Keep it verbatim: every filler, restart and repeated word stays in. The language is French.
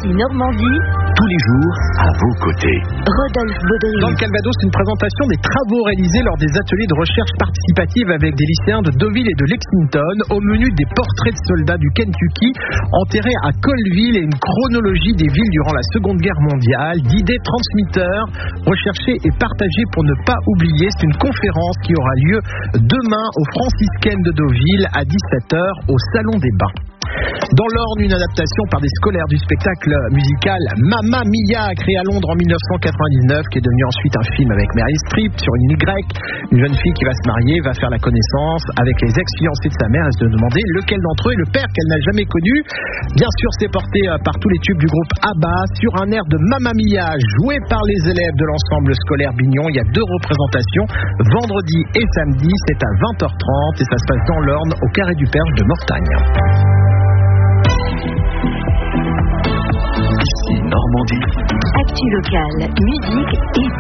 Ici Normandie. Tous les jours, à vos côtés. Rodolphe Baudry. Dans le Calvados, une présentation des travaux réalisés lors des ateliers de recherche participative avec des lycéens de Deauville et de Lexington. Au menu, des portraits de soldats du Kentucky enterrés à Colville et une chronologie des villes durant la Seconde Guerre mondiale, d'idées transmitteurs, recherchées et partagées pour ne pas oublier. C'est une conférence qui aura lieu demain aux Franciscaines de Deauville à dix-sept heures au Salon des Bains. Dans l'Orne, une adaptation par des scolaires du spectacle musical Mamma Mia, créé à Londres en dix-neuf cent quatre-vingt-dix-neuf, qui est devenu ensuite un film avec Meryl Streep sur une île grecque. Une jeune fille qui va se marier va faire la connaissance avec les ex-fiancés de sa mère et se demander lequel d'entre eux est le père qu'elle n'a jamais connu. Bien sûr, c'est porté par tous les tubes du groupe ABBA sur un air de Mamma Mia, joué par les élèves de l'ensemble scolaire Bignon. Il y a deux représentations, vendredi et samedi, c'est à vingt heures trente et ça se passe dans l'Orne, au Carré du Perche de Mortagne. Ici Normandie. Actu locale, musique et